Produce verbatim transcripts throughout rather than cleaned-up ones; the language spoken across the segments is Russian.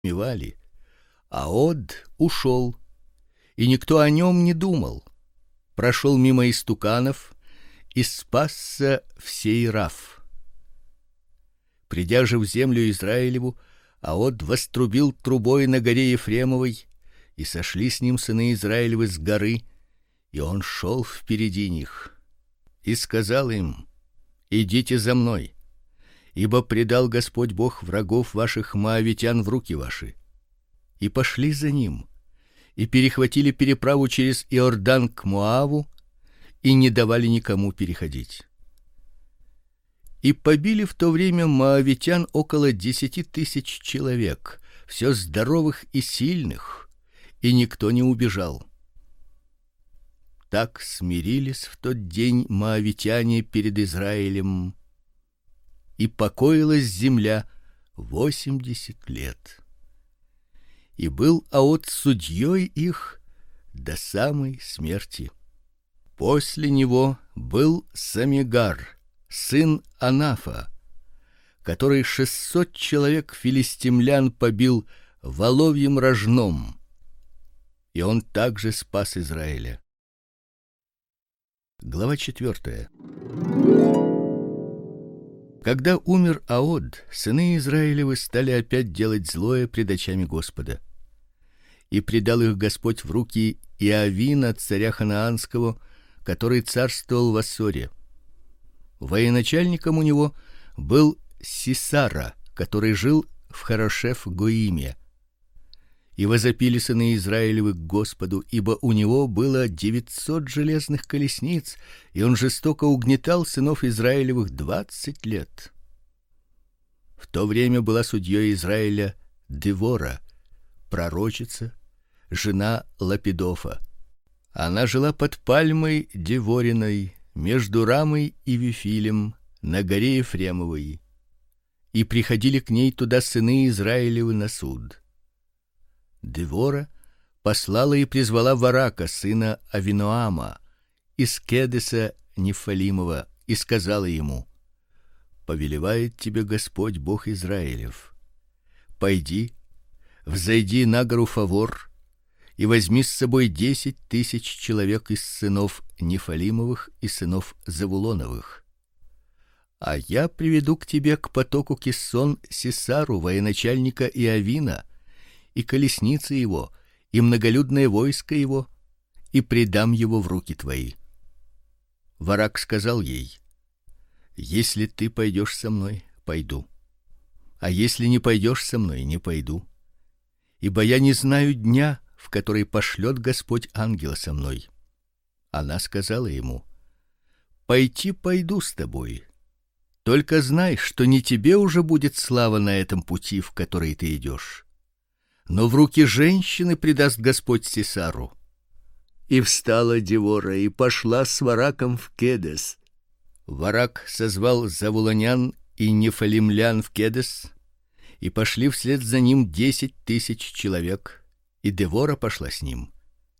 мивали, Аод ушел, и никто о нем не думал. Прошел мимо истуканов и спасся в Сейраф. Придя же в землю Израилеву, Аод вострубил трубой на горе Ефремовой, и сошли с ним сыны Израилевы с горы, и он шел впереди них. И сказал им: идите за мной, ибо предал Господь Бог врагов ваших моавитян в руки ваши. И пошли за ним, и перехватили переправу через Иордан к Моаву, и не давали никому переходить. И побили в то время моавитян около десяти тысяч человек, все здоровых и сильных, и никто не убежал. Так смирились в тот день моавитяне перед Израилем, и покоилась земля восемьдесят лет. И был Аод судьей их до самой смерти. После него был Самигар, сын Анафа, который шестьсот человек филистимлян побил воловьим рожном, и он также спас Израиля. Глава четвёртая. Когда умер Аод, сыны Израилевы стали опять делать злое пред очами Господа. И предал их Господь в руки Иовина, царя ханаанского, который царствовал в Ассоре. Военачальником у него был Сисара, который жил в Харошеф-Гоиме. И возопили сыны Израилевы к Господу, ибо у него было девятьсот железных колесниц, и он жестоко угнетал сынов Израилевых двадцать лет. В то время была судьей Израиля Девора, пророчица, жена Лапидофа. Она жила под пальмой Девориной, между Рамой и Вифилем, на горе Ефремовой. И приходили к ней туда сыны Израилевы на суд. Девора послала и призвала Варака, сына Авиноама, из Кедеса Нефалимова, и сказала ему: повелевает тебе Господь Бог Израилев: пойди, взойди на гору Фавор и возьми с собой десять тысяч человек из сынов Нефалимовых и сынов Завулоновых. А я приведу к тебе к потоку Киссон Сисару, военачальника Иовина, и колесницы его, и многолюдное войско его, и предам его в руки твои. Варак сказал ей: если ты пойдешь со мной, пойду. А если не пойдешь со мной, не пойду. Ибо я не знаю дня, в который пошлет Господь ангела со мной. Она сказала ему: пойти пойду с тобой. Только знай, что не тебе уже будет слава на этом пути, в который ты идешь, но в руки женщины предаст Господь Сисару. И встала Девора и пошла с Вараком в Кедес. Варак созвал завулонян и нефалимлян в Кедес, и пошли вслед за ним десять тысяч человек, и Девора пошла с ним.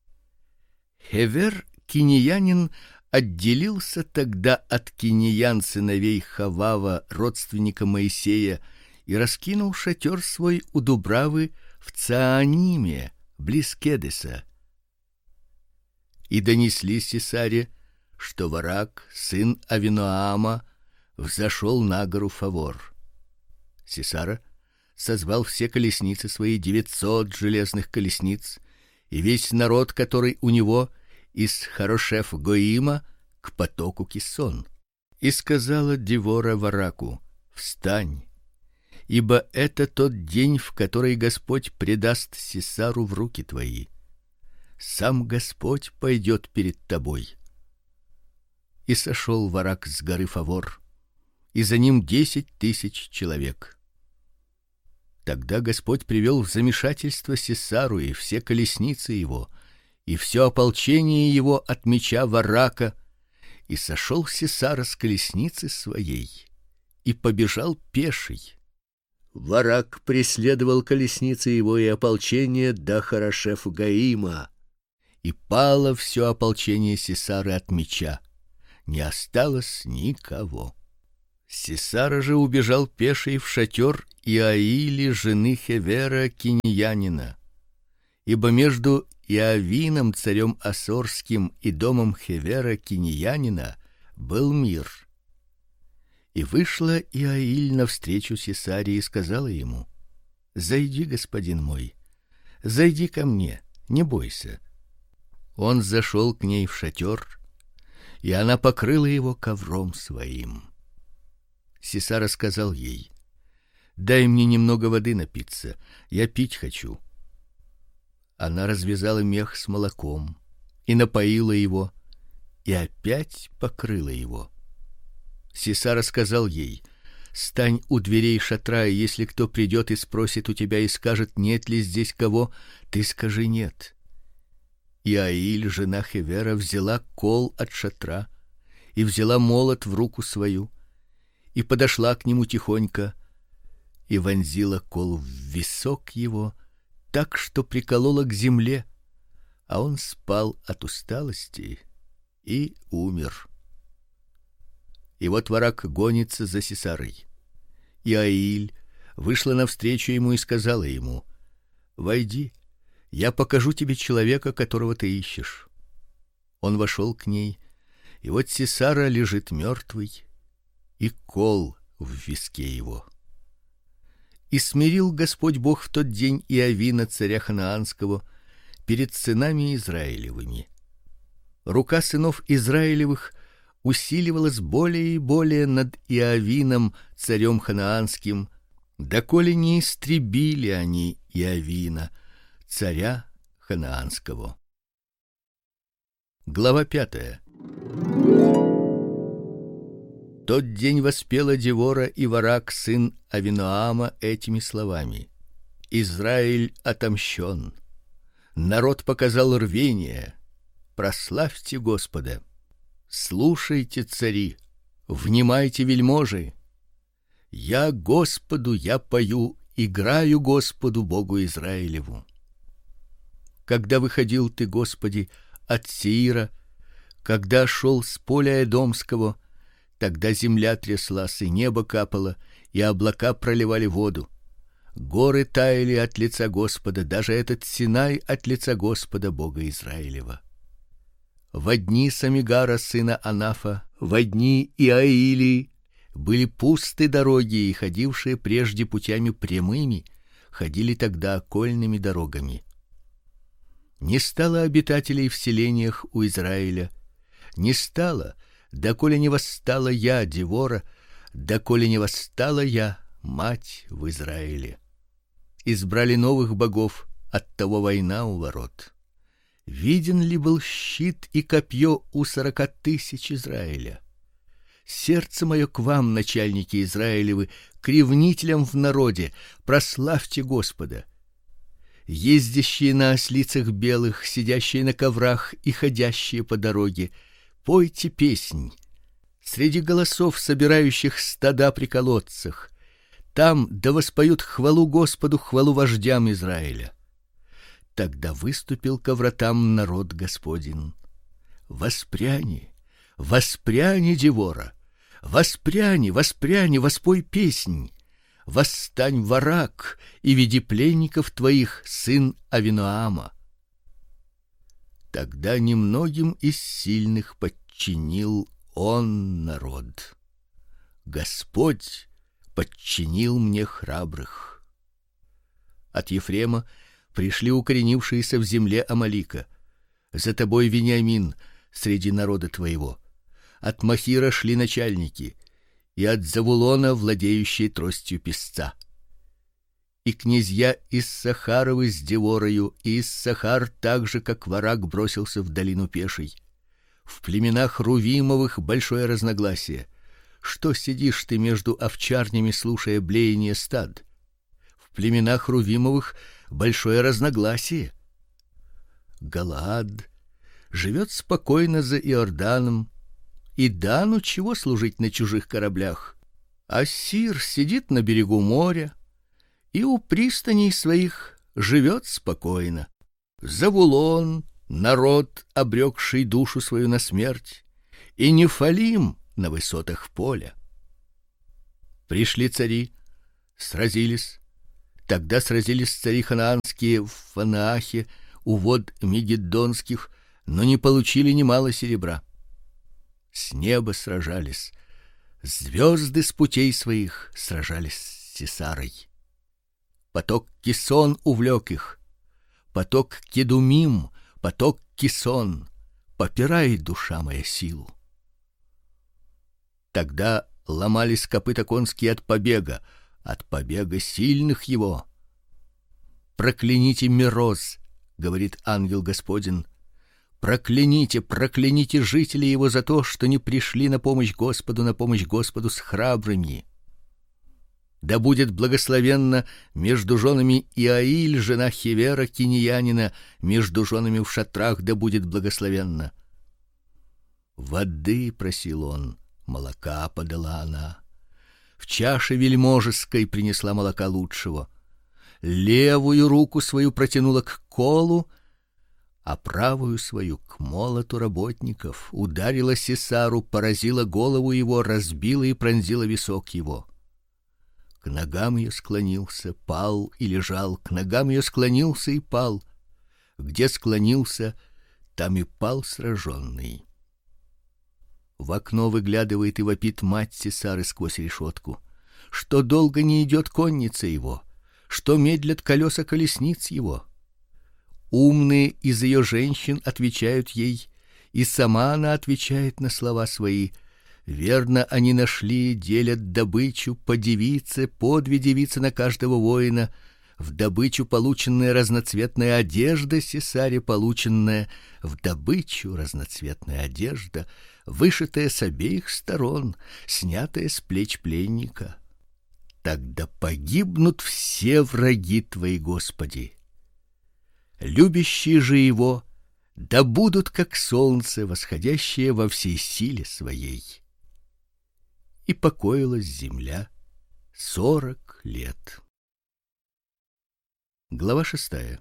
Хевер кинеянин отделился тогда от кинеян сыновей Хавава, родственника Моисея, и раскинул шатер свой у дубравы в Цааниме, близ Кедеса. И донесли Сисаре, что Варак, сын Авиноама, взошел на гору Фавор. Сисара созвал все колесницы свои, девятьсот железных колесниц, и весь народ, который у него, из Харошеф-Гоима к потоку Киссон. И сказала Девора Вараку: встань, ибо это тот день, в который Господь предаст Сисару в руки твои. Сам Господь пойдет перед тобой. И сошел Варак с горы Фавор, и за ним десять тысяч человек. Тогда Господь привел в замешательство Сисару и все колесницы его, и все ополчение его от меча Варака, и сошел Сисара с колесницы своей и побежал пеший. Варак преследовал колесницы его и ополчение до Харошеф-Гоима, и пало все ополчение Сисары от меча, не осталось никого. Сисара же убежал пеший в шатер Иаиле, жены Хевера киньянина. Ибо между Иавином, царем Ассорским, и домом Хевера киньянина был мир. И вышла Иаиль навстречу Сисаре и сказала ему: «Зайди, господин мой, зайди ко мне, не бойся». Он зашел к ней в шатер, и она покрыла его ковром своим. Сисара сказал ей: «Дай мне немного воды напиться, я пить хочу». Она развязала мех с молоком и напоила его, и опять покрыла его. Сисара сказал ей: «Стань у дверей шатра, и если кто придет и спросит у тебя и скажет: нет ли здесь кого, ты скажи: нет». Иаиль, жена Хевера, взяла кол от шатра и взяла молот в руку свою и подошла к нему тихонько и вонзила кол в висок его, так что приколола к земле, а он спал от усталости и умер. И вот враг гонится за Сисарой. Иаиль вышла навстречу ему и сказала ему: «Войди, я покажу тебе человека, которого ты ищешь». Он вошел к ней, и вот Сисара лежит мертвый, и кол в виске его. И смирил Господь Бог в тот день Иавина, царя ханаанского, перед сынами Израилевыми. Рука сынов Израилевых усиливалась более и более над Иавином, царем ханаанским, доколе не истребили они Иавина, царя ханаанского. Глава пятая. Тот день воспела Девора и Варак, сын Авиноама, этими словами: Израиль отомщен. Народ показал рвение. Прославьте Господа. Слушайте, цари, внимайте, вельможи. Я Господу я пою, играю Господу Богу Израилеву. Когда выходил ты, Господи, от Сеира, когда шел с поля Эдомского, тогда земля тряслась, и небо капало, и облака проливали воду. Горы таяли от лица Господа, даже этот Синай от лица Господа Бога Израилева. Во дни Самигара, сына Анафа, во дни Иаили были пусты дороги, и ходившие прежде путями прямыми ходили тогда окольными дорогами. Не стало обитателей в селениях у Израиля, не стало, доколе не восстала я, Девора, доколе не восстала я, мать в Израиле. Избрали новых богов, оттого война у ворот. Виден ли был щит и копье у сорока тысяч Израиля? Сердце мое к вам, начальники Израилевы, к ревнителям в народе, прославьте Господа. Ездящие на ослицах белых, сидящие на коврах и ходящие по дороге, пойте песнь. Среди голосов, собирающих стада при колодцах, там да воспоют хвалу Господу, хвалу вождям Израиля. Тогда выступил ко вратам народ Господень. Воспряни, воспряни, Девора, воспряни, воспряни, воспой песнь. Восстань, Варак, и веди пленников твоих, сын Авиноама. Тогда немногим из сильных подчинил он народ. Господь подчинил мне храбрых. От Ефрема пришли укоренившиеся в земле Амалика. За тобой, Вениамин, среди народа твоего. От Махира шли начальники, и от Завулона владеющие тростью песца. И князья из Сахаровы с Деворою, и из Сахар так же, как Варак, бросился в долину пешей. В племенах Рувимовых большое разногласие. Что сидишь ты между овчарнями, слушая блеяние стад? В племенах Рувимовых большое разногласие. Галаад живет спокойно за Иорданом, и Дану чего служить на чужих кораблях? Ассир сидит на берегу моря и у пристаней своих живет спокойно. Завулон — народ, обрекший душу свою на смерть, и Нефалим на высотах поля. Пришли цари, Сразились. Тогда сразились цари ханаанские в Фанаахе у вод Мегиддонских, но не получили немало серебра. С неба сражались, звезды с путей своих сражались с Сисарой. Поток Кисон увлек их, поток Кедумим, поток Кисон. Попирай, душа моя, силу. Тогда ломались копыта конские от побега, от побега сильных его. Прокляните Мироз, говорит ангел Господин. Прокляните, прокляните жителей его за то, что не пришли на помощь Господу, на помощь Господу с храбрыми. Да будет благословенна между женами Иаиль, жена Хевера киньянина, между женами в шатрах да будет благословенна. Воды просил он, молока подала она. В чаше вельможеской принесла молока лучшего. Левую руку свою протянула к колу, а правую свою к молоту работников. Ударила Сисару, поразила голову его, разбила и пронзила висок его. К ногам ее склонился, пал и лежал, к ногам ее склонился и пал. Где склонился, там и пал сраженный. В окно выглядывает и вопит мать Сисары сквозь решетку, что долго не идет конница его, что медлят колеса колесниц его. Умные из ее женщин отвечают ей, и сама она отвечает на слова свои. Верно, они нашли, делят добычу по девице, по две девицы на каждого воина, в добычу полученная разноцветная одежда Сисаре полученная, в добычу разноцветная одежда, вышитая с обеих сторон, снятая с плеч пленника. Тогда погибнут все враги твои, Господи. Любящие же его да будут как солнце, восходящее во всей силе своей. И покоилась земля сорок лет. Глава шестая.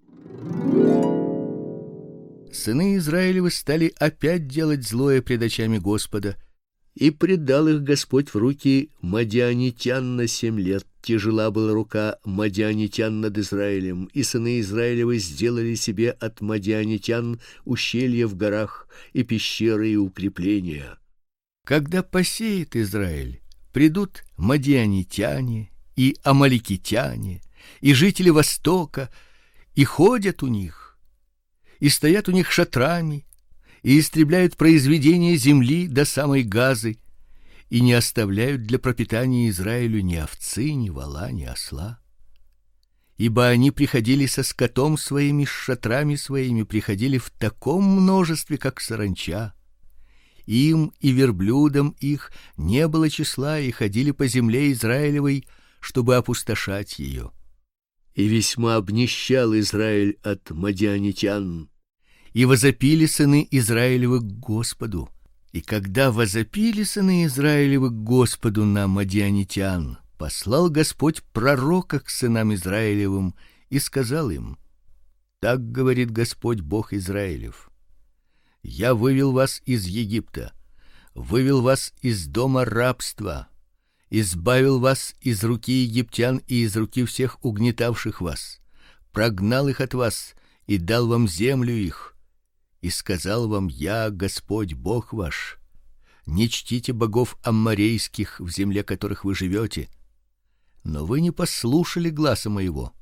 Сыны Израилевы стали опять делать злое пред очами Господа, и предал их Господь в руки мадианитян на семь лет. Тяжела была рука мадианитян над Израилем, и сыны Израилевы сделали себе от мадианитян ущелья в горах и пещеры и укрепления. Когда посеет Израиль, придут мадианитяне и амаликитяне, и жители Востока, и ходят у них, и стоят у них шатрами, и истребляют произведения земли до самой Газы, и не оставляют для пропитания Израилю ни овцы, ни вола, ни осла. Ибо они приходили со скотом своими, с шатрами своими, приходили в таком множестве, как саранча. Им и верблюдам их не было числа, и ходили по земле Израилевой, чтобы опустошать ее. И весьма обнищал Израиль от мадианитян. И возопили сыны Израилевы к Господу. И когда возопили сыны Израилевы к Господу на мадианитян, послал Господь пророка к сынам Израилевым и сказал им: так говорит Господь Бог Израилев: я вывел вас из Египта, вывел вас из дома рабства, избавил вас из руки египтян и из руки всех угнетавших вас, прогнал их от вас и дал вам землю их. И сказал вам я, Господь Бог ваш: не чтите богов амморейских в земле, которых вы живете. Но вы не послушали гласа моего.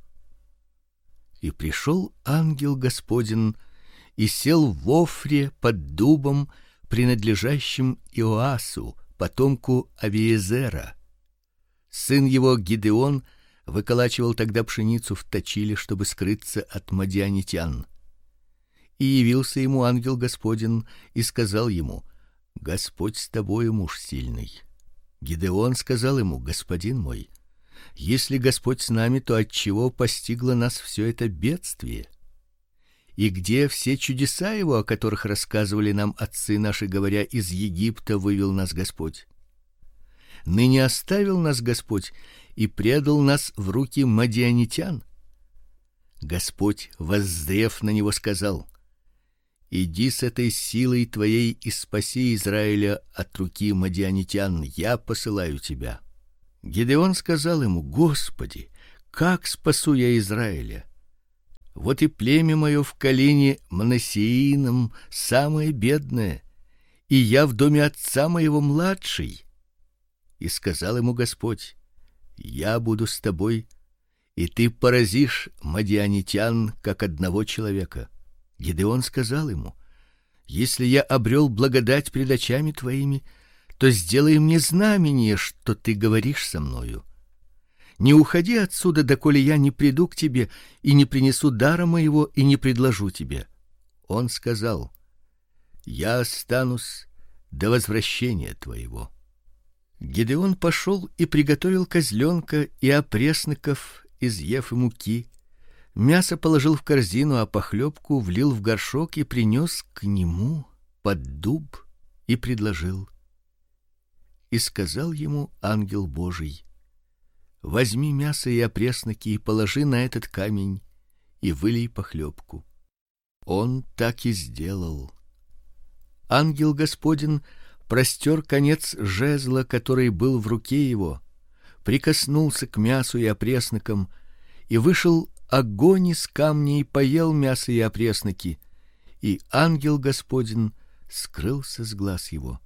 И пришел ангел Господин и сел в Офре под дубом, принадлежащим Иоасу, потомку Авиезера. Сын его Гидеон выколачивал тогда пшеницу в точиле, чтобы скрыться от мадианитян. И явился ему ангел Господин и сказал ему: Господь с тобою, муж сильный. Гидеон сказал ему: Господин мой, если Господь с нами, то отчего постигло нас все это бедствие? И где все чудеса его, о которых рассказывали нам отцы наши, говоря: из Египта вывел нас Господь? Ныне оставил нас Господь и предал нас в руки мадианитян. Господь, воззрев на него, сказал: иди с этой силой твоей и спаси Израиля от руки мадианитян, я посылаю тебя. Гидеон сказал ему: Господи, как спасу я Израиля? Вот и племя мое в колене Манассеином самое бедное, и я в доме отца моего младший. И сказал ему Господь: я буду с тобой, и ты поразишь мадианитян как одного человека. Гидеон сказал ему: если я обрел благодать пред очами твоими, то сделай мне знамение, что ты говоришь со мною. Не уходи отсюда, доколе я не приду к тебе и не принесу дара моего и не предложу тебе. Он сказал: я останусь до возвращения твоего. Гидеон пошел и приготовил козленка и опресноков из ефы муки. Мясо положил в корзину, а похлебку влил в горшок и принес к нему под дуб и предложил. И сказал ему ангел Божий: возьми мясо и опресноки и положи на этот камень и вылей похлебку. Он так и сделал. Ангел Господин простер конец жезла, который был в руке его, прикоснулся к мясу и опреснокам, и вышел огонь из камня и поел мясо и опресноки, и ангел Господин скрылся с глаз его.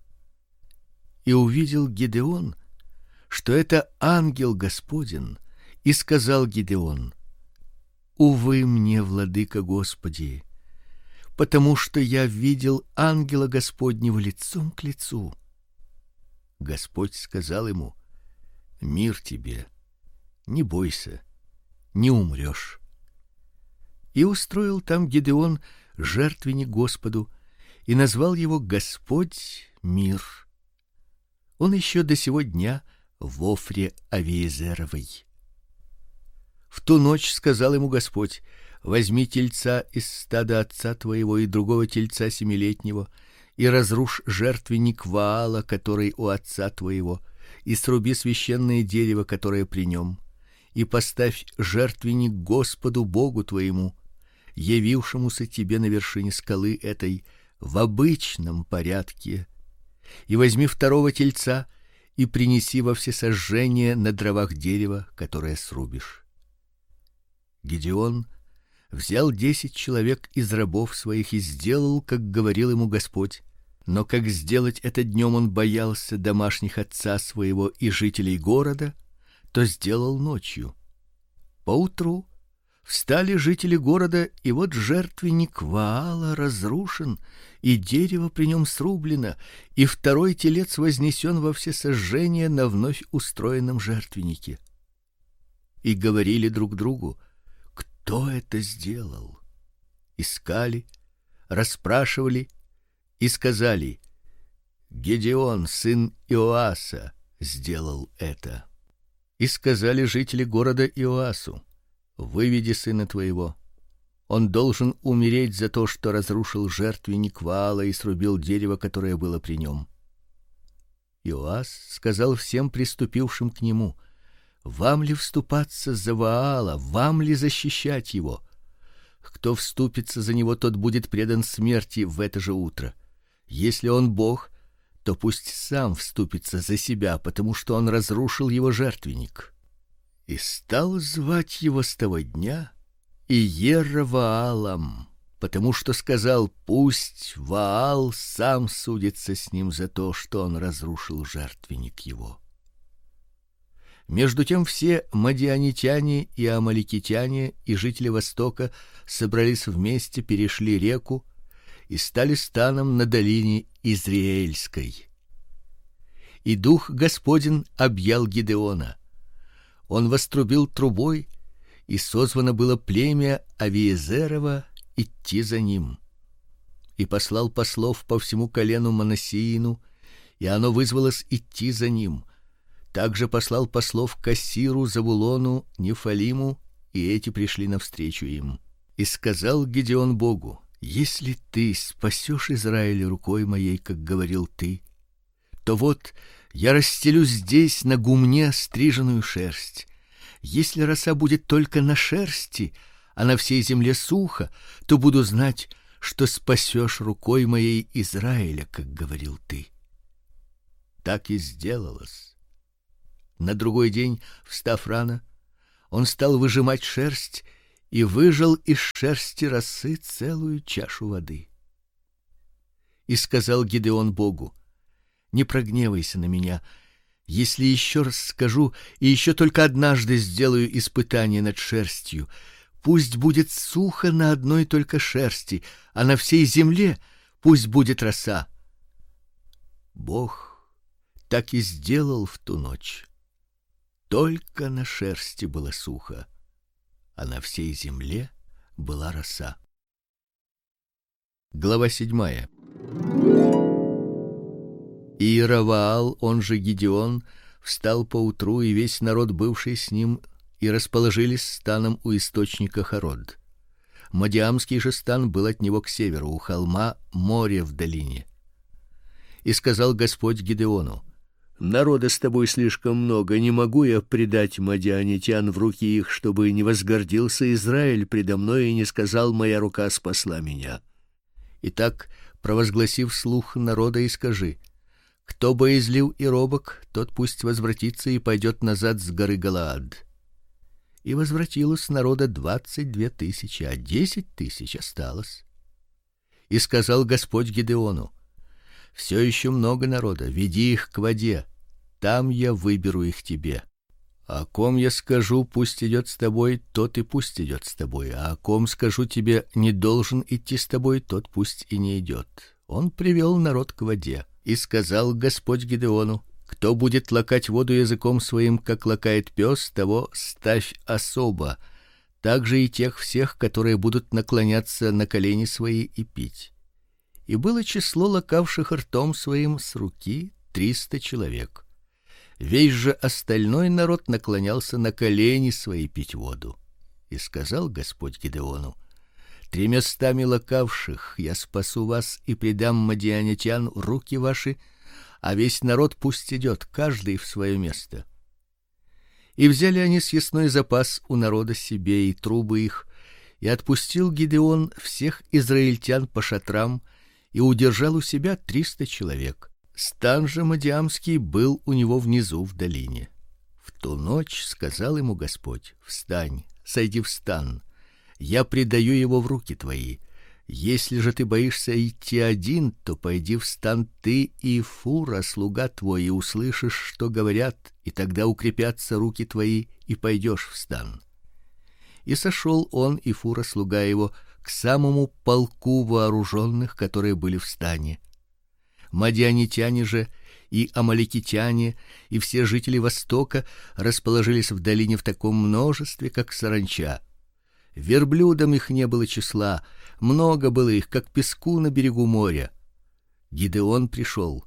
И увидел Гидеон, что это ангел Господин, и сказал Гидеон: увы мне, владыка Господи, потому что я видел ангела Господнего лицом к лицу. Господь сказал ему: мир тебе, не бойся, не умрешь. И устроил там Гидеон жертвенник Господу и назвал его Господь мир. Он еще до сего дня в Офре Авиезеровой. В ту ночь сказал ему Господь: возьми тельца из стада отца твоего и другого тельца семилетнего, и разрушь жертвенник Ваала, который у отца твоего, и сруби священное дерево, которое при нем, и поставь жертвенник Господу Богу твоему, явившемуся тебе на вершине скалы этой в обычном порядке. И возьми второго тельца и принеси во всесожжение на дровах дерева, которое срубишь. Гидеон взял десять человек из рабов своих и сделал, как говорил ему Господь. Но как сделать это днем он боялся домашних отца своего и жителей города, то сделал ночью. Поутру встали жители города, и вот жертвенник Ваала разрушен, и дерево при нем срублено, и второй телец вознесен во всесожжение на вновь устроенном жертвеннике. И говорили друг другу: кто это сделал? Искали, расспрашивали и сказали: Гидеон, сын Иоаса, сделал это. И сказали жители города Иоасу: выведи сына твоего. Он должен умереть за то, что разрушил жертвенник Ваала и срубил дерево, которое было при нем. Иоас сказал всем приступившим к нему: вам ли вступаться за Ваала, вам ли защищать его? Кто вступится за него, тот будет предан смерти в это же утро. Если он бог, то пусть сам вступится за себя, потому что он разрушил его жертвенник. И стал звать его с того дня Иероваалом, потому что сказал: пусть Ваал сам судится с ним за то, что он разрушил жертвенник его. Между тем все мадианитяне и амаликитяне и жители Востока собрались вместе, перешли реку и стали станом на долине Израильской. И дух Господин объял Гидеона. Он вострубил трубой, и созвано было племя Авиезерово идти за ним. И послал послов по всему колену Манассеину, и оно вызвалось идти за ним. Также послал послов к Ассиру, Завулону, Нефалиму, и эти пришли навстречу им. И сказал Гидеон Богу: если ты спасешь Израиль рукой моей, как говорил ты, то вот я расстелю здесь на гумне стриженную шерсть. Если роса будет только на шерсти, а на всей земле сухо, то буду знать, что спасешь рукой моей Израиля, как говорил ты. Так и сделалось. На другой день, встав рано, он стал выжимать шерсть и выжал из шерсти росы целую чашу воды. И сказал Гидеон Богу: не прогневайся на меня, если еще раз скажу и еще только однажды сделаю испытание над шерстью. Пусть будет сухо на одной только шерсти, а на всей земле пусть будет роса. Бог так и сделал в ту ночь. Только на шерсти было сухо, а на всей земле была роса. Глава седьмая. Иеровоал, он же Гидеон, встал поутру, и весь народ, бывший с ним, и расположились станом у источника Харод. Мадиамский же стан был от него к северу, у холма море в долине. И сказал Господь Гидеону: народа с тобой слишком много, не могу я предать мадианитян в руки их, чтобы не возгордился Израиль предо мной и не сказал: моя рука спасла меня. Итак, провозгласив вслух народа, и скажи: кто боязлив и робок, тот пусть возвратится и пойдет назад с горы Галаад. И возвратилось народа двадцать две тысячи, а десять тысяч осталось. И сказал Господь Гидеону: все еще много народа, веди их к воде, там я выберу их тебе. О ком я скажу: пусть идет с тобой, тот и пусть идет с тобой, а о ком скажу тебе: не должен идти с тобой, тот пусть и не идет. Он привел народ к воде. И сказал Господь Гидеону: кто будет лакать воду языком своим, как лакает пес, того ставь особо, также и тех всех, которые будут наклоняться на колени свои и пить. И было число лакавших ртом своим с руки триста человек. Весь же остальной народ наклонялся на колени свои пить воду. И сказал Господь Гидеону: тремястами лакавших я спасу вас и предам мадианитян в руки ваши, а весь народ пусть идет, каждый в свое место. И взяли они съестной запас у народа себе и трубы их, и отпустил Гидеон всех израильтян по шатрам и удержал у себя триста человек. Стан же мадиамский был у него внизу в долине. В ту ночь сказал ему Господь: встань, сойди в стан, я предаю его в руки твои. Если же ты боишься идти один, то пойди в стан ты и Фура, слуга твой, и услышишь, что говорят, и тогда укрепятся руки твои, и пойдешь в стан. И сошел он и Фура, слуга его, к самому полку вооруженных, которые были в стане. Мадианитяне же и амалекитяне и все жители востока расположились в долине в таком множестве, как саранча. Верблюдам их не было числа, много было их, как песку на берегу моря. Гидеон пришел.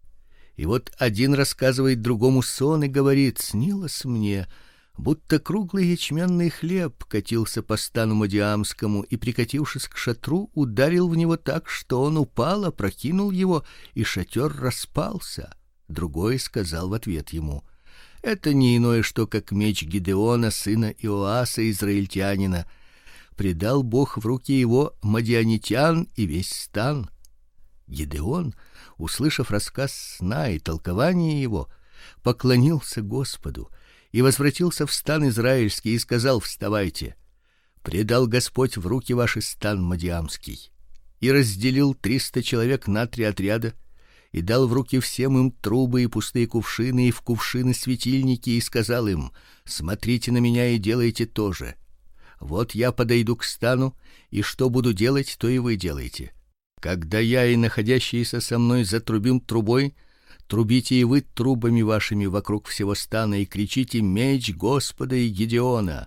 И вот один рассказывает другому сон и говорит: снилось мне, будто круглый ячменный хлеб катился по стану мадиамскому и, прикатившись к шатру, ударил в него так, что он упал, опрокинул его, и шатер распался. Другой сказал в ответ ему: это не иное что, как меч Гидеона, сына Иоаса, израильтянина. Предал Бог в руки его мадианитян и весь стан. Гидеон, услышав рассказ сна и толкование его, поклонился Господу и возвратился в стан израильский и сказал: вставайте, предал Господь в руки ваши стан мадиамский. И разделил триста человек на три отряда, и дал в руки всем им трубы и пустые кувшины и в кувшины светильники, и сказал им: смотрите на меня и делайте то же. Вот я подойду к стану, и что буду делать, то и вы делайте. Когда я и находящиеся со мной затрубим трубой, трубите и вы трубами вашими вокруг всего стана и кричите: меч Господа и Гидеона.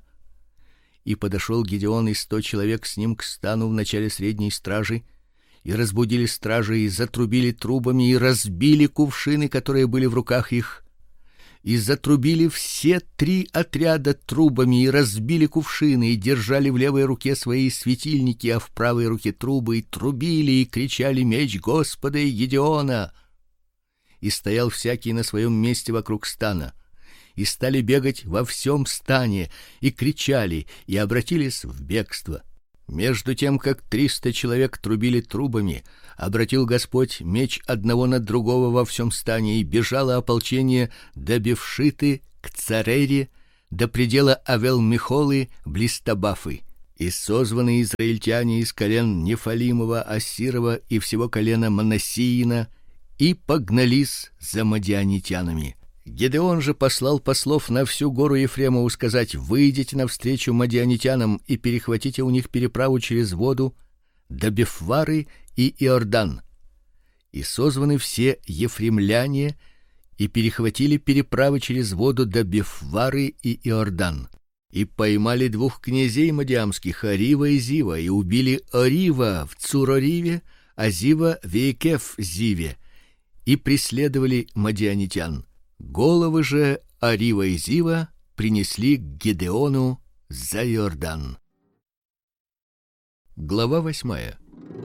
И подошел Гидеон и сто человек с ним к стану в начале средней стражи, и разбудили стражи и затрубили трубами и разбили кувшины, которые были в руках их. И затрубили все три отряда трубами и разбили кувшины, и держали в левой руке свои светильники, а в правой руке трубы, и трубили и кричали: меч Господа и Гидеона. И стоял всякий на своем месте вокруг стана, и стали бегать во всем стане, и кричали, и обратились в бегство. Между тем, как триста человек трубили трубами, обратил Господь меч одного на другого во всем стане, и бежало ополчение до Бефшиты к Царере, до предела Авел-Михолы близ Табафы. И созваны израильтяне из колен Нефалимова, Ассирова и всего колена Манассиина, и погнались за мадианитянами. Гедеон же послал послов на всю гору Ефремову сказать: выйдите навстречу мадианитянам и перехватите у них переправу через воду до Бефвары и Иордан. И созваны все ефремляне и перехватили переправы через воду до Бефвары и Иордан. И поймали двух князей мадиамских, Арива и Зива, и убили Арива в Цурориве, а Зива в Екеф-Зиве, и преследовали мадианитян. Головы же Арива и Зива принесли к Гедеону за Иордан. Глава восьмая.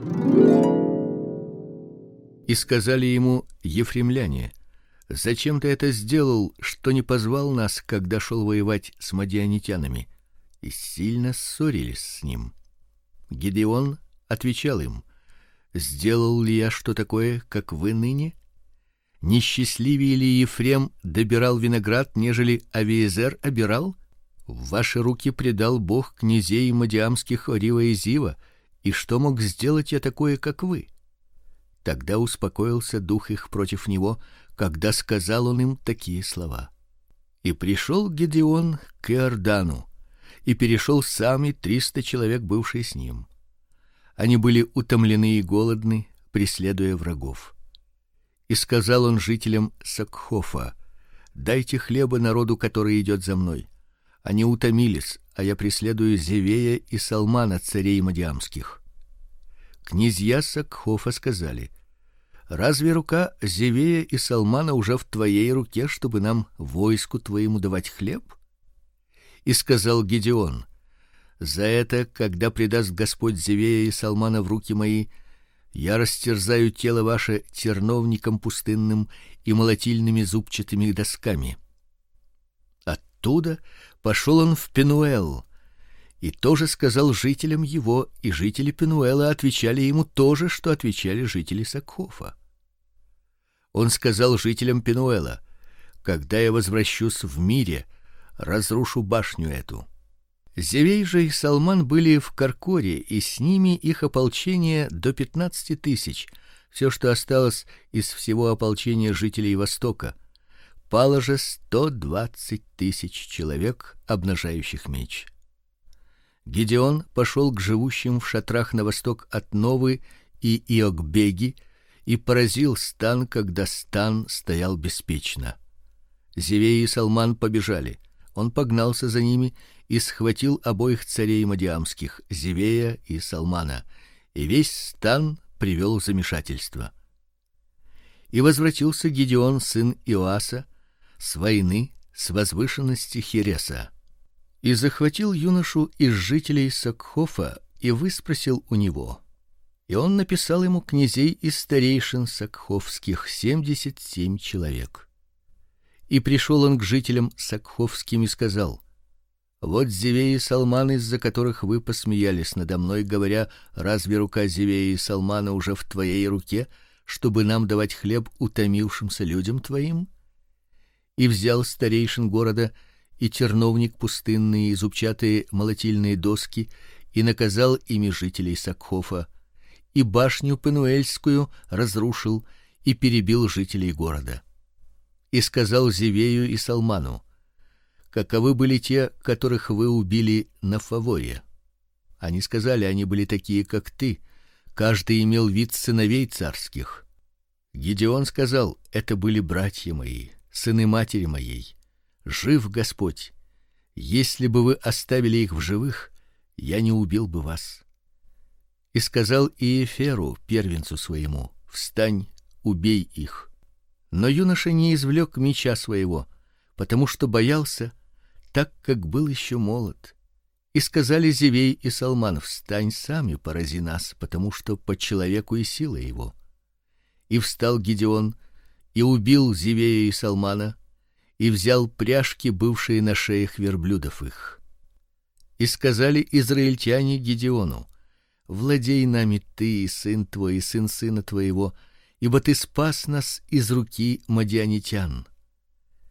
И сказали ему ефремляне: зачем ты это сделал, что не позвал нас, когда шел воевать с мадианитянами? И сильно ссорились с ним. Гедеон отвечал им: сделал ли я что такое, как вы ныне? Не счастливее ли Ефрем добирал виноград, нежели Авиезер обирал? В ваши руки предал Бог князей мадиамских Арива и Зива, и что мог сделать я такое, как вы? Тогда успокоился дух их против него, когда сказал он им такие слова. И пришел Гедеон к Иордану, и перешел сам и триста человек, бывшие с ним. Они были утомлены и голодны, преследуя врагов. И сказал он жителям Сакхофа: дайте хлеба народу, который идет за мной. Они утомились, а я преследую Зевея и Салмана, царей мадиамских. Князья Сакхофа сказали: разве рука Зевея и Салмана уже в твоей руке, чтобы нам войску твоему давать хлеб? И сказал Гедеон: за это, когда предаст Господь Зевея и Салмана в руки мои, я растерзаю тело ваше терновником пустынным и молотильными зубчатыми досками. Оттуда пошел он в Пенуэл, и тоже сказал жителям его, и жители Пенуэла отвечали ему то же, что отвечали жители Сакхофа. Он сказал жителям Пенуэла: когда я возвращусь в мире, разрушу башню эту. Зевей же и Салман были в Каркоре, и с ними их ополчение до пятнадцати тысяч, все, что осталось из всего ополчения жителей Востока. Пало же сто двадцать тысяч человек, обнажающих меч. Гедеон пошел к живущим в шатрах на восток от Новы и Иокбеги и поразил стан, когда стан стоял беспечно. Зевей и Салман побежали. Он погнался за ними и схватил обоих царей мадиамских, Зевея и Салмана, и весь стан привел в замешательство. И возвратился Гедеон, сын Иоаса, с войны с возвышенности Хереса, и захватил юношу из жителей Сакхофа и выспросил у него. И он написал ему князей из старейшин сакхофских семьдесят семь человек. И пришел он к жителям сакхофским и сказал: вот Зевей и Салман, из-за которых вы посмеялись надо мной, говоря: разве рука Зевея и Салмана уже в твоей руке, чтобы нам давать хлеб утомившимся людям твоим? И взял старейшин города и терновник пустынный и зубчатые молотильные доски и наказал ими жителей Сакхофа, и башню пенуэльскую разрушил и перебил жителей города. И сказал Зевею и Салману: каковы были те, которых вы убили на Фаворе? Они сказали: они были такие, как ты, каждый имел вид сыновей царских. Гедеон сказал: это были братья мои, сыны матери моей. Жив Господь, если бы вы оставили их в живых, я не убил бы вас. И сказал Иеферу, первенцу своему: встань, убей их. Но юноша не извлек меча своего, потому что боялся, так как был еще молод. И сказали Зевей и Салман: встань сам и порази нас, потому что по человеку и сила его. И встал Гедеон и убил Зевея и Салмана, и взял пряжки, бывшие на шеях верблюдов их. И сказали израильтяне Гедеону: владей нами ты, и сын твой, и сын сына твоего, ибо ты спас нас из руки мадианитян.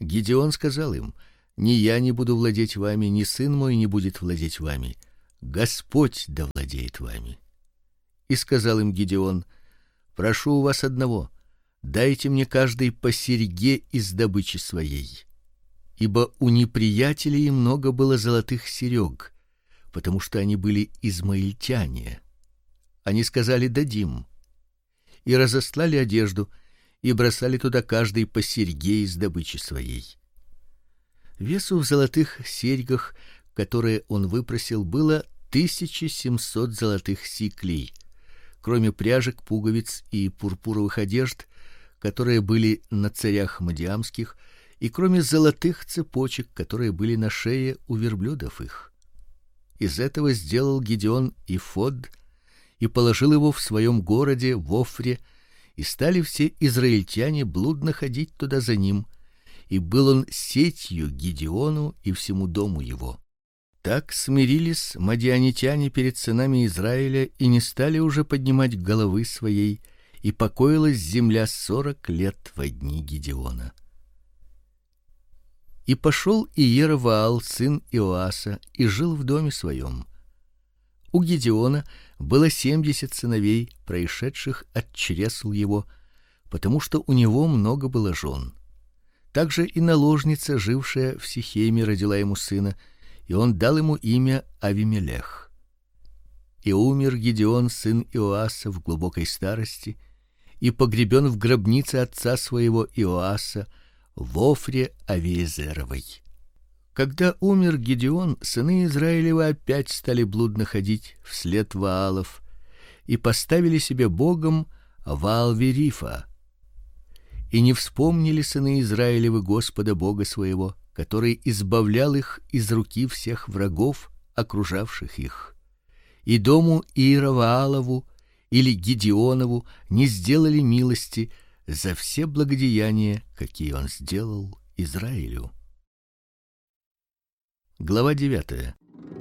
Гидеон сказал им: ни я не буду владеть вами, ни сын мой не будет владеть вами. Господь да владеет вами. И сказал им Гидеон: прошу у вас одного: дайте мне каждый по серьге из добычи своей. Ибо у неприятелей много было золотых серёг, потому что они были измаильтяне. Они сказали: дадим. И разослали одежду, и бросали туда каждый по серьге из добычи своей. Весу в золотых серьгах, которые он выпросил, было тысяча семьсот золотых сиклей, кроме пряжек, пуговиц и пурпуровых одежд, которые были на царях мадиамских, и кроме золотых цепочек, которые были на шее у верблюдов их. Из этого сделал Гидеон эфод и положил его в своем городе в Офре, и стали все израильтяне блудно ходить туда за ним, и был он сетью Гидеону и всему дому его. Так смирились мадианитяне перед сынами Израиля и не стали уже поднимать головы своей, и покоилась земля сорок лет во дни Гидеона. И пошел Иеровоал, сын Иоаса, и жил в доме своем. У Гидеона было семьдесят сыновей, происшедших от чресл его, потому что у него много было жен. Также и наложница, жившая в Сихеме, родила ему сына, и он дал ему имя Авимелех. И умер Гидеон, сын Иоаса, в глубокой старости, и погребен в гробнице отца своего Иоаса в Офре Авиезеровой. Когда умер Гидеон, сыны Израилевы опять стали блудно ходить вслед Ваалов и поставили себе богом Ваал-Верифа. И не вспомнили сыны Израилевы Господа Бога своего, который избавлял их из руки всех врагов, окружавших их. И дому Иеровоалову или Гидеонову не сделали милости за все благодеяния, какие он сделал Израилю. Глава девятая.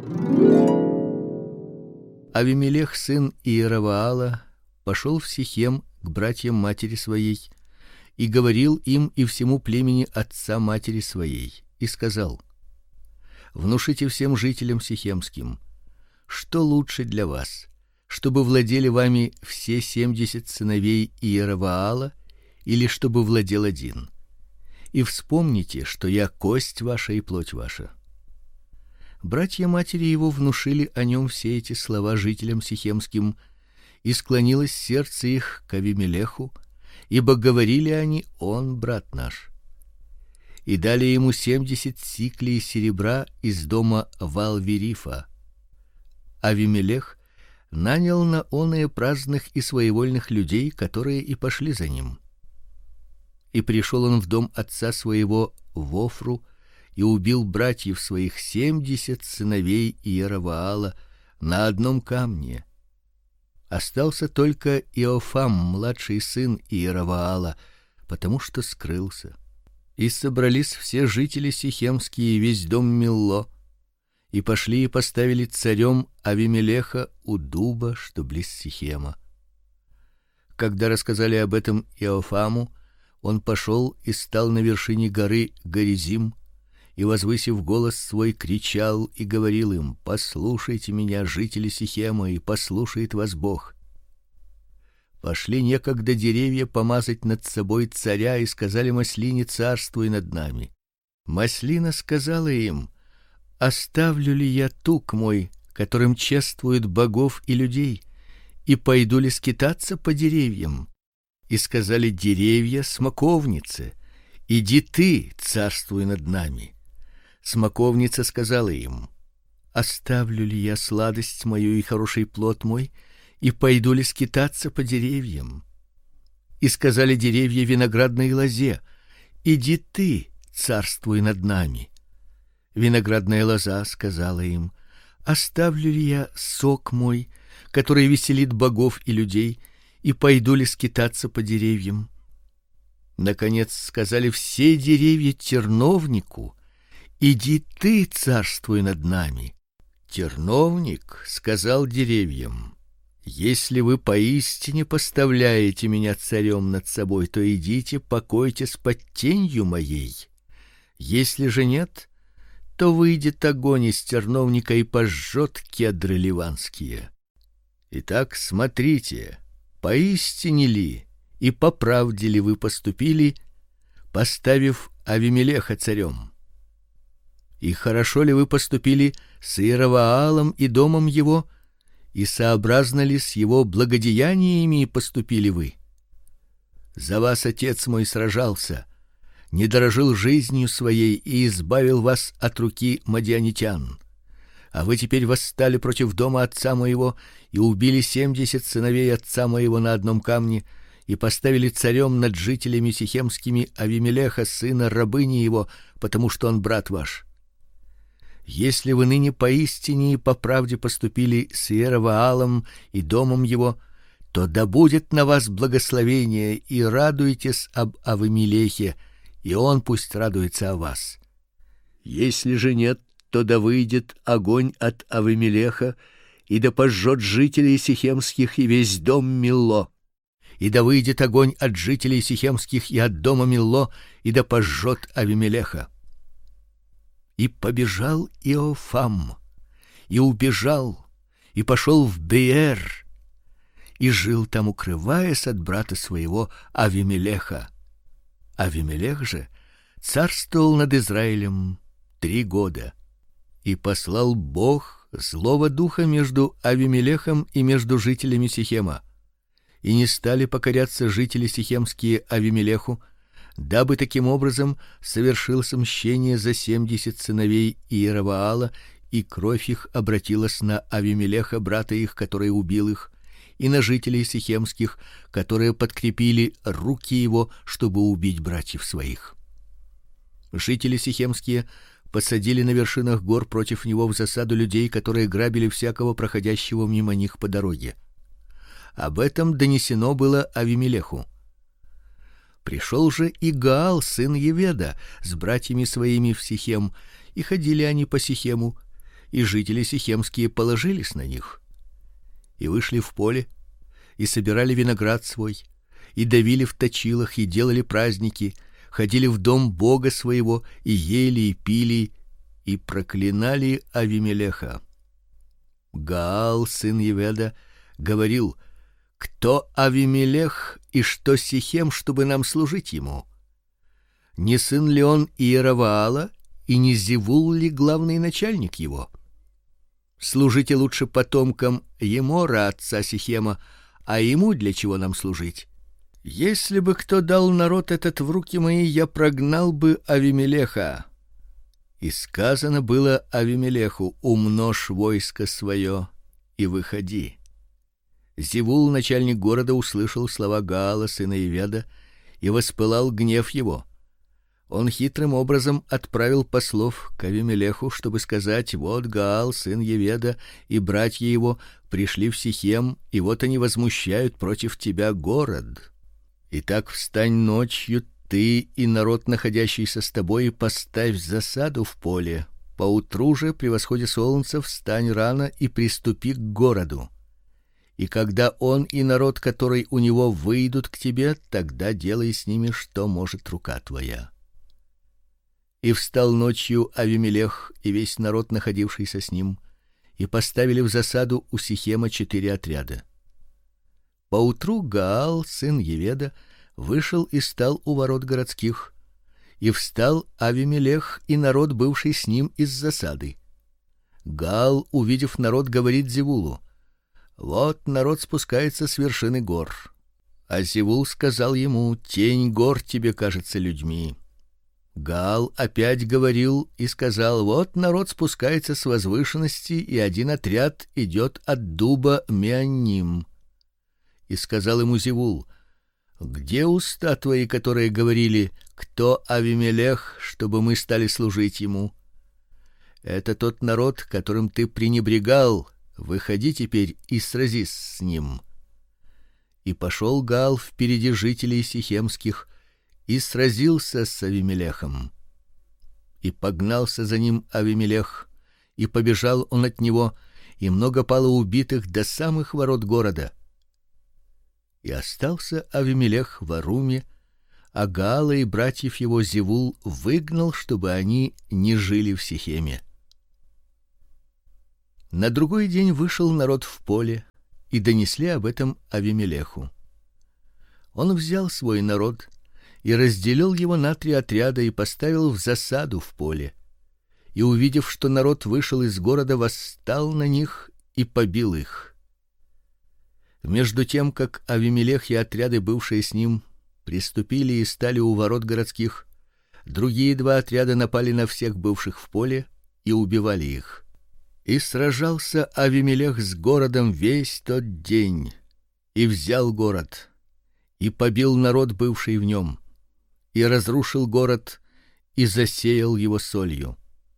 Авимелех, сын Иеровоала, пошел в Сихем к братьям матери своей и говорил им и всему племени отца матери своей, и сказал: внушите всем жителям сихемским, что лучше для вас, чтобы владели вами все семьдесят сыновей Иеровоала, или чтобы владел один. И вспомните, что я кость ваша и плоть ваша. Братья матери его внушили о нем все эти слова жителям сихемским, и склонилось сердце их к Авимелеху, ибо говорили они: он брат наш. И дали ему семьдесят сиклей серебра из дома Ваал-Верифа. Авимелех нанял на оные праздных и своевольных людей, которые и пошли за ним. И пришел он в дом отца своего в Офру и убил братьев своих семьдесят сыновей Иеровоала на одном камне. Остался только Иофам, младший сын Иеровоала, потому что скрылся. И собрались все жители сихемские и весь дом Милло, и пошли и поставили царем Авимелеха у дуба, что близ Сихема. Когда рассказали об этом Иофаму, он пошел и стал на вершине горы Горизим, и, возвысив голос свой, кричал и говорил им: послушайте меня, жители Сихема, и послушает вас Бог. Пошли некогда деревья помазать над собой царя, и сказали маслине: царствуй над нами. Маслина сказала им: оставлю ли я тук мой, которым чествуют богов и людей, и пойду ли скитаться по деревьям? И сказали деревья смоковнице: иди ты, царствуй над нами. Смоковница сказала им: оставлю ли я сладость мою и хороший плод мой, и пойду ли скитаться по деревьям? И сказали деревья виноградной лозе: иди ты, царствуй над нами. Виноградная лоза сказала им: оставлю ли я сок мой, который веселит богов и людей, и пойду ли скитаться по деревьям? Наконец сказали все деревья терновнику: иди ты, царствуй над нами. Терновник сказал деревьям: если вы поистине поставляете меня царем над собой, то идите, покойтесь под тенью моей. Если же нет, то выйдет огонь из терновника и пожжет кедры ливанские. Итак, смотрите, поистине ли и по правде ли вы поступили, поставив Авимелеха царем? И хорошо ли вы поступили с Иеровоалом и домом его, и сообразно ли с его благодеяниями поступили вы? За вас отец мой сражался, не дорожил жизнью своей и избавил вас от руки мадианитян. А вы теперь восстали против дома отца моего и убили семьдесят сыновей отца моего на одном камне и поставили царем над жителями сихемскими Авимелеха, сына рабыни его, потому что он брат ваш. Если вы ныне поистине и по правде поступили с Иеровоалом и домом его, то да будет на вас благословение, и радуйтесь об Авимелехе, и он пусть радуется о вас. Если же нет, то да выйдет огонь от Авимелеха, и да пожжет жителей сихемских и весь дом Милло. И да выйдет огонь от жителей сихемских и от дома Милло, и да пожжет Авимелеха. И побежал Иофам, и убежал, и пошел в Беер, и жил там, укрываясь от брата своего Авимелеха. Авимелех же царствовал над Израилем три года. И послал Бог злого духа между Авимелехом и между жителями Сихема. И не стали покоряться жители сихемские Авимелеху, дабы таким образом совершилось мщение за семьдесят сыновей Иеровоала, и кровь их обратилась на Авимелеха, брата их, который убил их, и на жителей сихемских, которые подкрепили руки его, чтобы убить братьев своих. Жители сихемские посадили на вершинах гор против него в засаду людей, которые грабили всякого проходящего мимо них по дороге. Об этом донесено было Авимелеху. Пришел же и Гаал, сын Еведа, с братьями своими в Сихем, и ходили они по Сихему, и жители сихемские положились на них. И вышли в поле, и собирали виноград свой, и давили в точилах, и делали праздники, ходили в дом Бога своего, и ели и пили, и проклинали Авимелеха. Гаал, сын Еведа, говорил: кто Авимелех и что Сихем, чтобы нам служить ему? Не сын ли он Иеровоала, и не Зевул ли главный начальник его? Служите лучше потомкам Емора, отца Сихема, а ему для чего нам служить? Если бы кто дал народ этот в руки мои, я прогнал бы Авимелеха. И сказано было Авимелеху: умножь войско свое и выходи. Зевул, начальник города, услышал слова Гаала, сына Еведа, и воспылал гнев его. Он хитрым образом отправил послов к Авимелеху, чтобы сказать: вот Гаал, сын Еведа, и братья его пришли в Сихем, и вот они возмущают против тебя город. Итак, встань ночью ты и народ, находящийся с тобой, и поставь засаду в поле. Поутру же при восходе солнца встань рано и приступи к городу. И когда он и народ, который у него, выйдут к тебе, тогда делай с ними, что может рука твоя. И встал ночью Авимелех и весь народ, находившийся с ним, и поставили в засаду у Сихема четыре отряда. Поутру Гаал, сын Еведа, вышел и стал у ворот городских, и встал Авимелех и народ, бывший с ним, из засады. Гаал, увидев народ, говорит Зевулу: вот народ спускается с вершины гор. А Зевул сказал ему: тень гор тебе кажется людьми. Гаал опять говорил и сказал: вот народ спускается с возвышенности, и один отряд идет от дуба Меанним. И сказал ему Зевул: где уста твои, которые говорили: кто Авимелех, чтобы мы стали служить ему? Это тот народ, которым ты пренебрегал. Выходи теперь и сразись с ним. И пошел Гаал впереди жителей сихемских и сразился с Авимелехом. И погнался за ним Авимелех, и побежал он от него, и много пало убитых до самых ворот города. И остался Авимелех в Аруме, а Гаала и братьев его Зевул выгнал, чтобы они не жили в Сихеме. На другой день вышел народ в поле и донесли об этом Авимелеху. Он взял свой народ и разделил его на три отряда и поставил в засаду в поле. И увидев, что народ вышел из города, восстал на них и побил их. Между тем, как Авимелех и отряды, бывшие с ним, приступили и стали у ворот городских, другие два отряда напали на всех бывших в поле и убивали их. И сражался Авимелех с городом весь тот день, и взял город, и побил народ, бывший в нем, и разрушил город, и засеял его солью.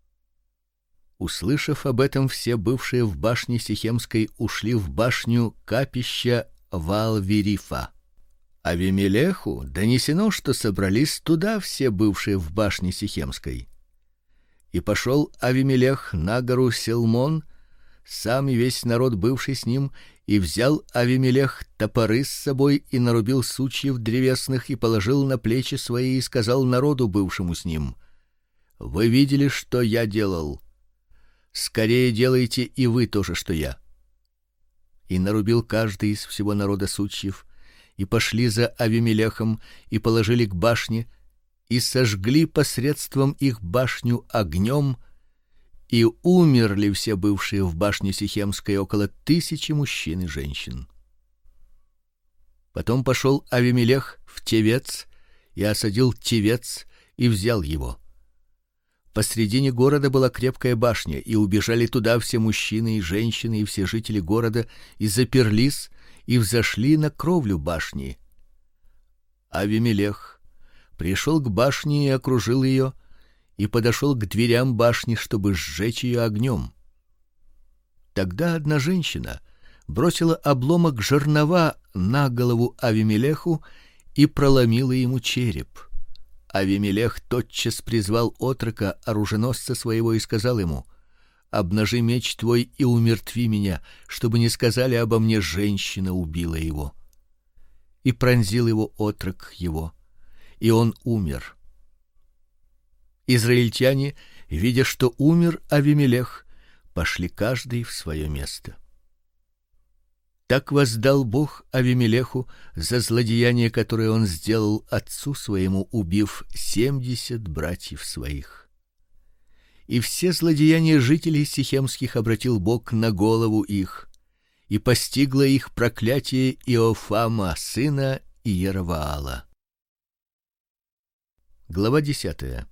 Услышав об этом, все бывшие в башне Сихемской ушли в башню капища Ваал-Верифа. Авимелеху донесено, что собрались туда все бывшие в башне Сихемской. И пошел Авимелех на гору Селмон, сам и весь народ, бывший с ним, и взял Авимелех топоры с собой и нарубил сучьев древесных и положил на плечи свои и сказал народу, бывшему с ним: Вы видели, что я делал? Скорее делайте и вы то же, что я. И нарубил каждый из всего народа сучьев, и пошли за Авимелехом и положили к башне, и сожгли посредством их башню огнем, и умерли все бывшие в башне Сихемской, около тысячи мужчин и женщин. Потом пошел Авимелех в Тевец и осадил Тевец и взял его. Посредине города была крепкая башня, и убежали туда все мужчины и женщины и все жители города, и заперлись и взошли на кровлю башни. Авимелех пришел к башне и окружил ее, и подошел к дверям башни, чтобы сжечь ее огнем. Тогда одна женщина бросила обломок жернова на голову Авимелеху и проломила ему череп. Авимелех тотчас призвал отрока, оруженосца своего, и сказал ему: обнажи меч твой и умертви меня, чтобы не сказали обо мне: женщина убила его. И пронзил его отрок его, и он умер. Израильтяне, видя, что умер Авимелех, пошли каждый в свое место. Так воздал Бог Авимелеху за злодеяние, которое он сделал отцу своему, убив семьдесят братьев своих. И все злодеяния жителей сихемских обратил Бог на голову их, и постигло их проклятие Иофама, сына Иероваала. Глава десятая.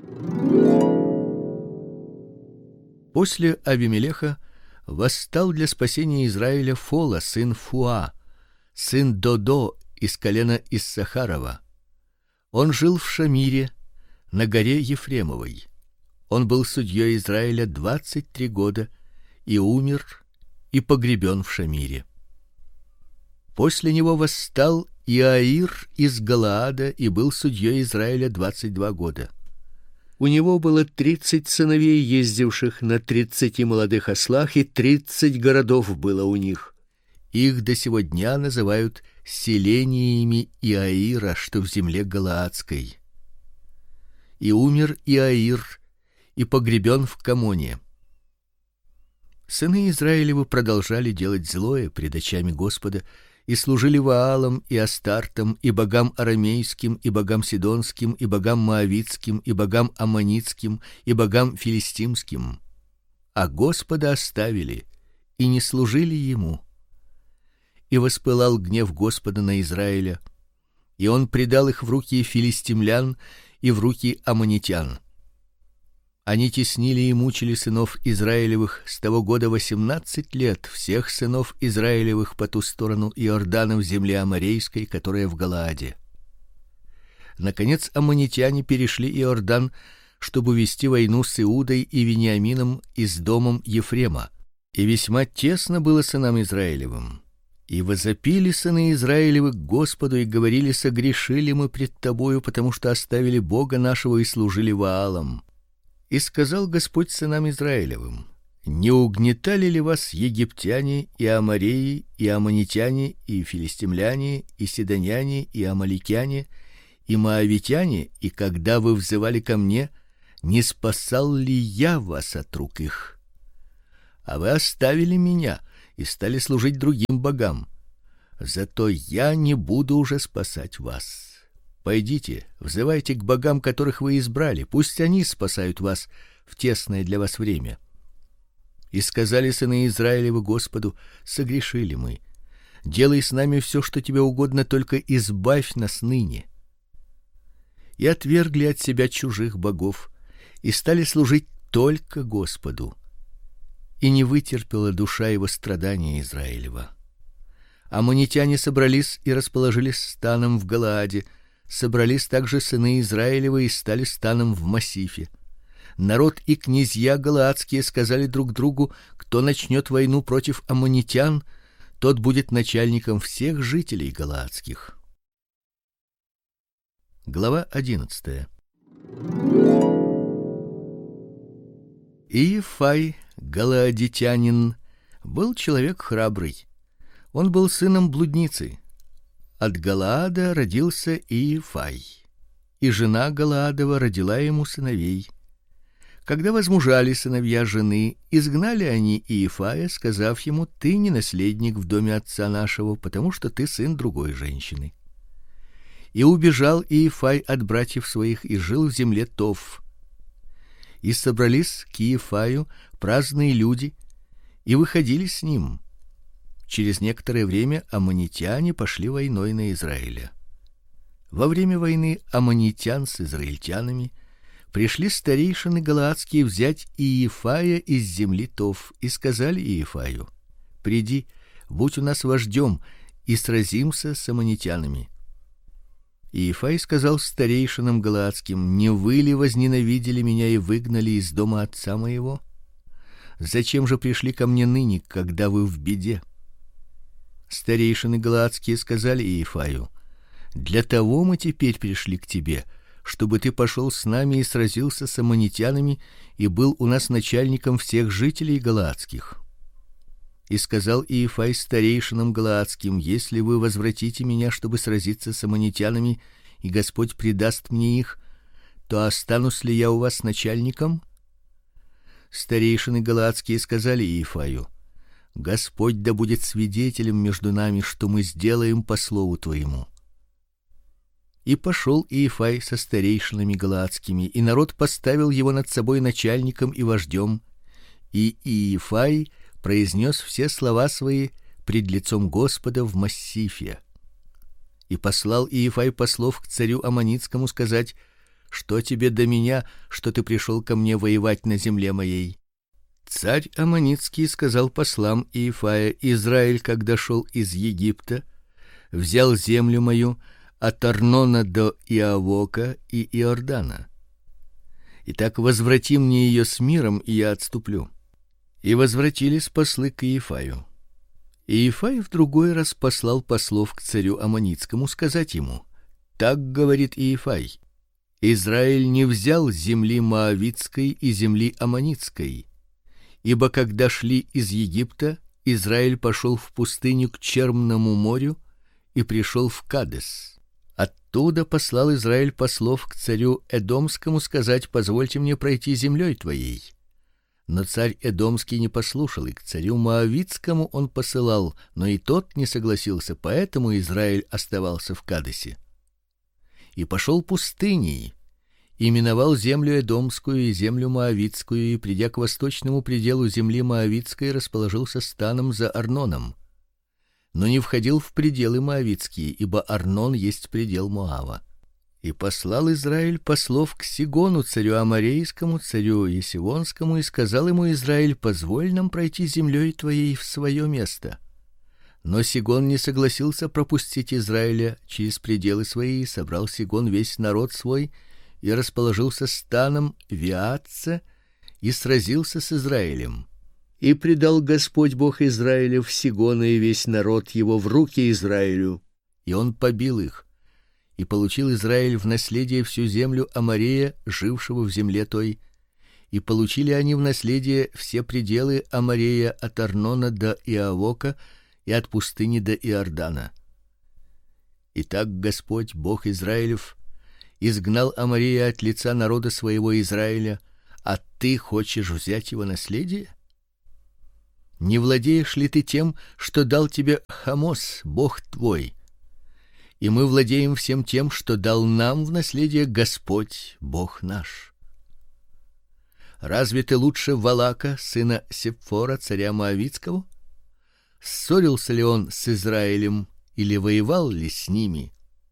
После Авимелеха восстал для спасения Израиля Фола, сын Фуа, сын Додо из колена Иссахарова. Он жил в Шамире, на горе Ефремовой. Он был судьей Израиля двадцать три года и умер и погребен в Шамире. После него восстал Иаир из Галаада и был судьей Израиля двадцать два года. У него было тридцать сыновей, ездивших на тридцати молодых ослах, и тридцать городов было у них. Их до сего дня называют селениями Иаира, что в земле галаадской. И умер Иаир и погребен в Камоне. Сыны Израилевы продолжали делать злое пред очами Господа и служили Ваалам и Астартам, и богам арамейским, и богам сидонским, и богам моавитским, и богам аммонитским, и богам филистимским. А Господа оставили и не служили ему. И воспылал гнев Господа на Израиля, и он предал их в руки филистимлян и в руки аммонитян. Они теснили и мучили сынов Израилевых с того года восемнадцать лет, всех сынов Израилевых по ту сторону Иордана в земле аморейской, которая в Галааде. Наконец аммонитяне перешли Иордан, чтобы вести войну с Иудой и Вениамином и с домом Ефрема, и весьма тесно было сынам Израилевым. И возопили сыны Израилевы к Господу и говорили: согрешили мы пред тобою, потому что оставили Бога нашего и служили Ваалам. И сказал Господь сынам Израилевым: не угнетали ли вас египтяне и амореи и аммонитяне и филистимляне и сидоняне и амаликяне и моавитяне, и когда вы взывали ко мне, не спасал ли я вас от рук их? А вы оставили меня и стали служить другим богам. Зато я не буду уже спасать вас. Пойдите, взывайте к богам, которых вы избрали, пусть они спасают вас в тесное для вас время. И сказали сыны Израилевы Господу: согрешили мы. Делай с нами все, что тебе угодно, только избавь нас ныне. И отвергли от себя чужих богов и стали служить только Господу. И не вытерпела душа его страдания Израилева. Аммонитяне собрались и расположились станом в Галааде, собрались также сыны Израилевы и стали станом в Массифе. Народ и князья галаадские сказали друг другу: кто начнет войну против аммонитян, тот будет начальником всех жителей галаадских. Глава одиннадцатая. Иефай, галаадитянин, был человек храбрый. Он был сыном блудницы. От Галаада родился Иефай, и жена Галаадова родила ему сыновей. Когда возмужали сыновья жены, изгнали они Иефая, сказав ему: ты не наследник в доме отца нашего, потому что ты сын другой женщины. И убежал Иефай от братьев своих и жил в земле Тов. И собрались к Иефаю праздные люди и выходили с ним. Через некоторое время аммонитяне пошли войной на Израиля. Во время войны аммонитян с израильтянами пришли старейшины галаадские взять Иефая из земли Тов и сказали Иефаю: приди, будь у нас вождем, и сразимся с аммонитянами. Иефай сказал старейшинам галаадским: не вы ли возненавидели меня и выгнали из дома отца моего? Зачем же пришли ко мне ныне, когда вы в беде? Старейшины галаадские сказали Иефаю: для того мы теперь пришли к тебе, чтобы ты пошел с нами и сразился с аммонитянами и был у нас начальником всех жителей галаадских. И сказал Иефай старейшинам галаадским: если вы возвратите меня, чтобы сразиться с аммонитянами, и Господь предаст мне их, то останусь ли я у вас начальником? Старейшины галаадские сказали Иефаю: Господь да будет свидетелем между нами, что мы сделаем по слову твоему. И пошел Иефай со старейшинами галаадскими, и народ поставил его над собой начальником и вождем, и Иефай произнес все слова свои пред лицом Господа в Массифе. И послал Иефай послов к царю аммонитскому сказать: что тебе до меня, что ты пришел ко мне воевать на земле моей? Царь аммонитский сказал послам Иефая: Израиль, когда шел из Египта, взял землю мою от Арнона до Иавока и Иордана. Итак, возврати мне ее с миром, и я отступлю. И возвратились послы к Иефаю. Иефай в другой раз послал послов к царю аммонитскому сказать ему: так говорит Иефай: Израиль не взял земли моавитской и земли аммонитской. Ибо когда шли из Египта, Израиль пошел в пустыню к Черному морю и пришел в Кадес. Оттуда послал Израиль послов к царю Эдомскому сказать: позвольте мне пройти землей твоей. Но царь Эдомский не послушал, и к царю Моавитскому он посылал, но и тот не согласился, поэтому Израиль оставался в Кадесе. И пошел пустыней, и миновал землю Эдомскую и землю Моавитскую, и придя к восточному пределу земли Моавитской, расположился станом за Арноном. Но не входил в пределы моавитские, ибо Арнон есть предел Моава. И послал Израиль послов к Сигону, царю аморейскому, царю есивонскому, и сказал ему Израиль: позволь нам пройти землей твоей в свое место. Но Сигон не согласился пропустить Израиля через пределы свои, и собрал Сигон весь народ свой и расположился станом в Виатце и сразился с Израилем. И предал Господь Бог Израилев Сигона и весь народ его в руки Израилю, и он побил их. И получил Израиль в наследие всю землю Аморея, жившего в земле той, и получили они в наследие все пределы Аморея от Арнона до Иавока и от пустыни до Иордана. Итак, Господь Бог Израилев изгнал Аморея от лица народа своего Израиля, а ты хочешь взять его наследие? Не владеешь ли ты тем, что дал тебе Хамос, Бог твой? И мы владеем всем тем, что дал нам в наследие Господь, Бог наш. Разве ты лучше Валака, сына Сепфора, царя Моавитского? Ссорился ли он с Израилем или воевал ли с ними?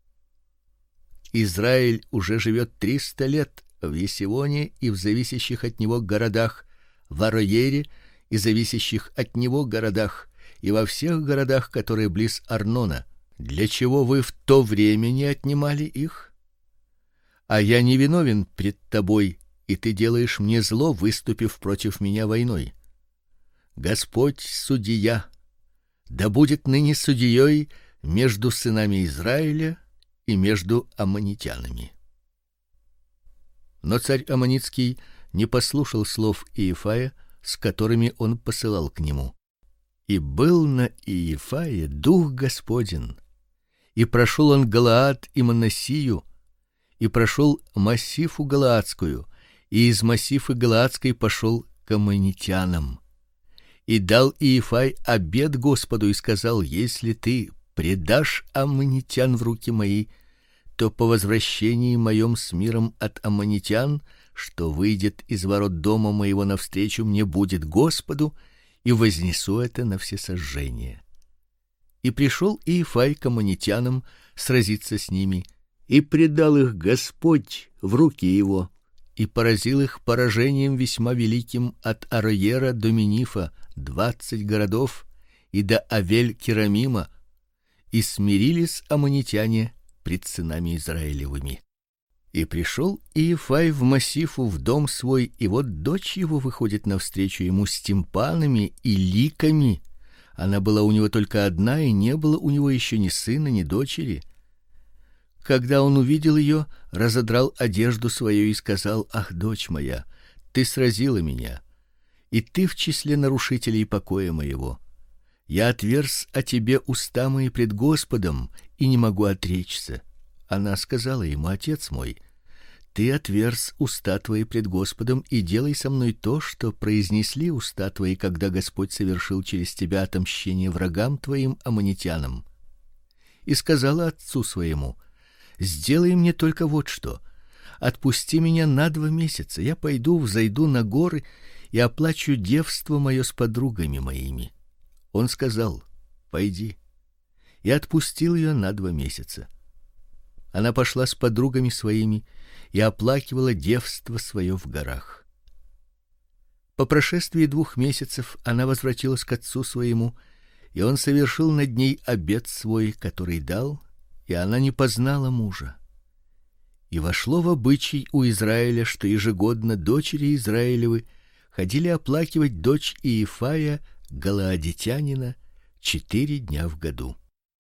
Израиль уже живет триста лет в Есивоне и в зависящих от него городах, в Ароере и зависящих от него городах, и во всех городах, которые близ Арнона. Для чего вы в то время не отнимали их? А я не виновен пред тобой, и ты делаешь мне зло, выступив против меня войной. Господь судья, да будет ныне судьей между сынами Израиля и между аммонитянами. Но царь аммонитский не послушал слов Иефая, с которыми он посылал к нему. И был на Иефае дух Господень, и прошел он Галаад и Манассию, и прошел Массифу Галаадскую, и из Массифы Галаадской пошел к аммонитянам. И дал Иефай обет Господу и сказал: если ты предашь аммонитян в руки мои, то по возвращении моем с миром от аммонитян, что выйдет из ворот дома моего навстречу мне будет Господу, и вознесу это на всесожжение. И пришел Иефай к аммонитянам сразиться с ними, и предал их Господь в руки его, и поразил их поражением весьма великим от Ароера до Минифа, двадцать городов, и до Авель-Керамима, и смирились аммонитяне пред сынами Израилевыми. И пришел Иефай в Массифу в дом свой, и вот дочь его выходит навстречу ему с тимпанами и ликами. Она была у него только одна, и не было у него еще ни сына, ни дочери. Когда он увидел ее, разодрал одежду свою и сказал: ах, дочь моя, ты сразила меня, и ты в числе нарушителей покоя моего. Я отверз о тебе уста мои пред Господом и не могу отречься. Она сказала ему: отец мой, ты отверз уста твои пред Господом и делай со мной то, что произнесли уста твои, когда Господь совершил через тебя отомщение врагам твоим аммонитянам. И сказала отцу своему: сделай мне только вот что: отпусти меня на два месяца, я пойду, взойду на горы и оплачу девство мое с подругами моими. Он сказал: пойди. И отпустил ее на два месяца. Она пошла с подругами своими и оплакивала девство свое в горах. По прошествии двух месяцев она возвратилась к отцу своему, и он совершил над ней обет свой, который дал, и она не познала мужа. И вошло в обычай у Израиля, что ежегодно дочери Израилевы ходили оплакивать дочь Иефая, галаадитянина, четыре дня в году.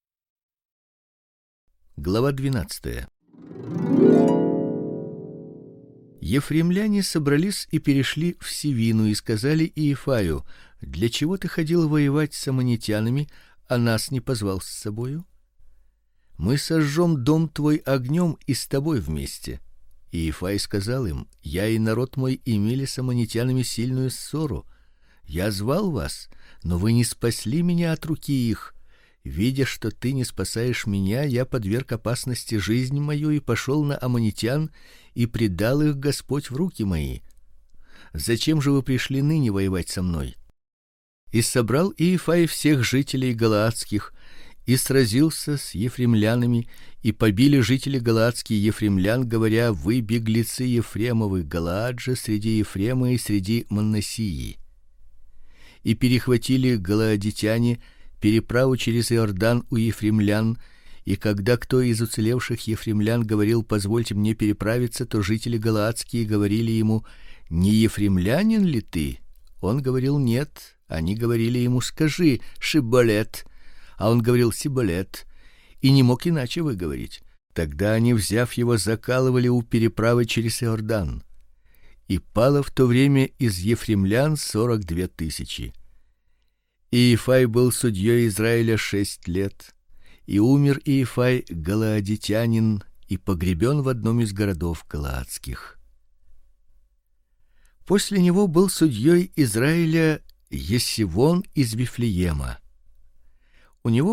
Глава двенадцатая. Ефремляне собрались и перешли в Сивину и сказали Иефаю: для чего ты ходил воевать с аммонитянами, а нас не позвал с собою? Мы сожжем дом твой огнем и с тобой вместе. Иефай сказал им: я и народ мой имели с аммонитянами сильную ссору. Я звал вас, но вы не спасли меня от руки их. Видя, что ты не спасаешь меня, я подверг опасности жизнь мою и пошел на аммонитян, и предал их Господь в руки мои. Зачем же вы пришли ныне воевать со мной? И собрал Иефай всех жителей галаадских и сразился с ефремлянами, и побили жители галаадские ефремлян, говоря: вы беглецы Ефремовы, Галаад же среди Ефрема и среди Манассии. И перехватили галаадитяне переправу через Иордан у ефремлян, и когда кто из уцелевших ефремлян говорил: позвольте мне переправиться, то жители галаадские говорили ему: не ефремлянин ли ты? Он говорил: нет. Они говорили ему: скажи Шиболет. А он говорил: Сиболет, и не мог иначе выговорить. Тогда они, взяв его, закалывали у переправы через Иордан. И пало в то время из ефремлян сорок две тысячи. Иефай был судьей Израиля шесть лет, и умер Иефай галаадитянин, и погребен в одном из городов галаадских. После него был судьей Израиля Есивон из Вифлеема. У него